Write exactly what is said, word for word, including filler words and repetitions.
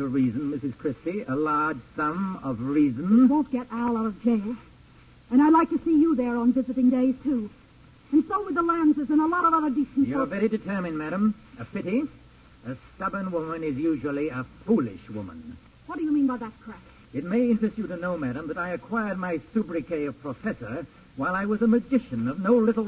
little reason, Missus Christie. A large sum of reason. It won't get Al out of jail. And I'd like to see you there on visiting days, too. And so would the Lances and a lot of other decent You're folks. very determined, madam. A pity. A stubborn woman is usually a foolish woman. What do you mean by that, Crack? It may interest you to know, madam, that I acquired my sobriquet of professor while I was a magician of no little